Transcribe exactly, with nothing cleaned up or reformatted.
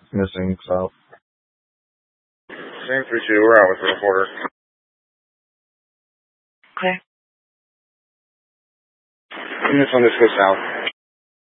missing south. Same three two, we're out with the reporter. Clear. Units on this go south.